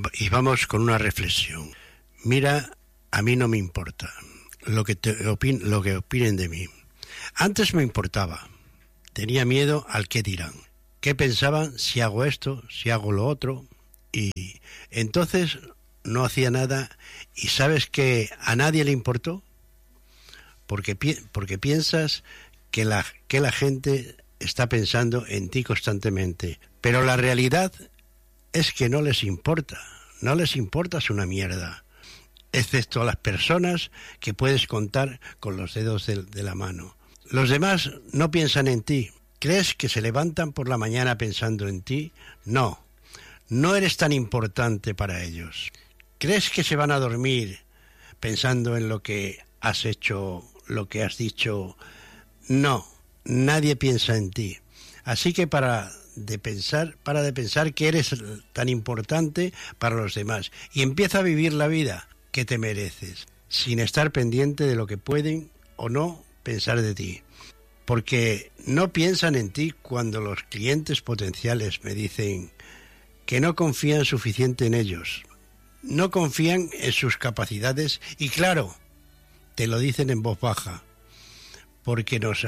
Y vamos con una reflexión. Mira, a mí no me importa lo que opinen de mí. Antes me importaba. Tenía miedo al qué dirán. ¿Qué pensaban si hago esto, si hago lo otro? Y entonces no hacía nada. ¿Y sabes que a nadie le importó? Porque piensas que la gente está pensando en ti constantemente. Pero la realidad es que no les importa. No les importas una mierda. Excepto a las personas que puedes contar con los dedos de la mano. Los demás no piensan en ti. ¿Crees que se levantan por la mañana pensando en ti? No, no eres tan importante para ellos. ¿Crees que se van a dormir pensando en lo que has hecho, lo que has dicho? No, nadie piensa en ti. Así que para de pensar que eres tan importante para los demás y empieza a vivir la vida que te mereces, sin estar pendiente de lo que pueden o no pensar de ti. Porque no piensan en ti cuando los clientes potenciales me dicen que no confían suficiente en ellos. No confían en sus capacidades y claro, te lo dicen en voz baja. Porque les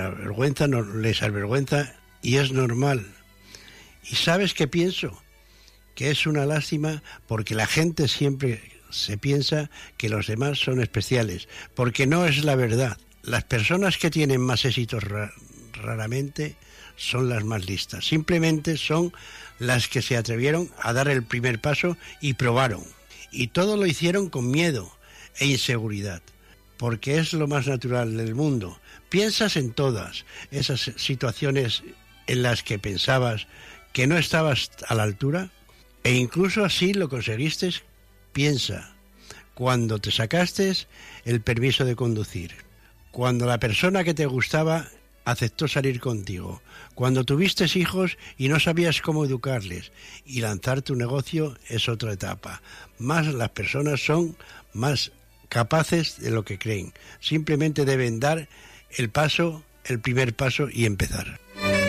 avergüenza y es normal. ¿Y sabes qué pienso? Que es una lástima porque la gente siempre se piensa que los demás son especiales, porque no es la verdad. Las personas que tienen más éxitos raramente son las más listas. Simplemente son las que se atrevieron a dar el primer paso y probaron. Y todo lo hicieron con miedo e inseguridad, porque es lo más natural del mundo. Piensas en todas esas situaciones en las que pensabas que no estabas a la altura e incluso así lo conseguiste. Piensa, cuando te sacaste el permiso de conducir, cuando la persona que te gustaba aceptó salir contigo, cuando tuviste hijos y no sabías cómo educarles, y lanzar tu negocio es otra etapa. Las personas son más capaces de lo que creen. Simplemente deben dar el primer paso y empezar.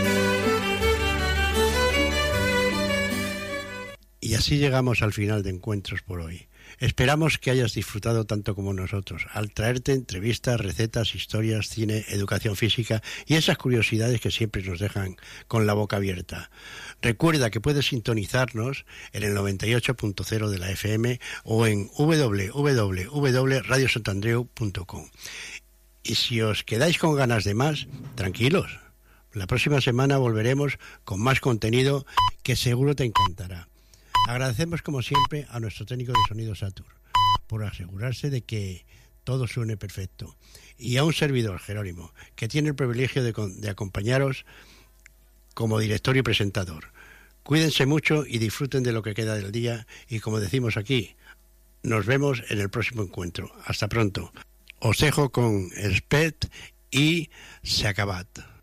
Y así llegamos al final de Encuentros por hoy. Esperamos que hayas disfrutado tanto como nosotros al traerte entrevistas, recetas, historias, cine, educación física y esas curiosidades que siempre nos dejan con la boca abierta. Recuerda que puedes sintonizarnos en el 98.0 de la FM o en www.radiosantandreu.com. Y si os quedáis con ganas de más, tranquilos. La próxima semana volveremos con más contenido que seguro te encantará. Agradecemos como siempre a nuestro técnico de sonido Satur por asegurarse de que todo suene perfecto y a un servidor, Jerónimo, que tiene el privilegio de acompañaros como director y presentador. Cuídense mucho y disfruten de lo que queda del día y como decimos aquí, nos vemos en el próximo encuentro. Hasta pronto. Os dejo con Spet y Se acabat.